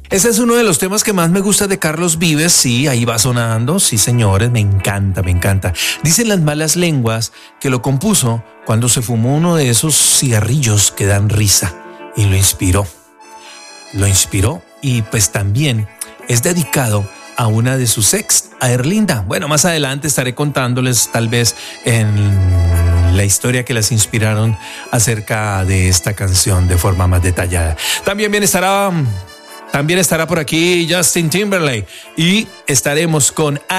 Ese es uno de los temas que más me gusta de Carlos Vives. Sí, ahí va sonando. Sí, señores, me encanta, me encanta. Dicen las malas lenguas que lo compuso cuando se fumó uno de esos cigarrillos que dan risa y lo inspiró. Lo inspiró y pues también es dedicado a una de sus ex, a Erlinda. Bueno, más adelante estaré contándoles tal vez en la historia que las inspiraron acerca de esta canción de forma más detallada. También estará por aquí Justin Timberlake y estaremos con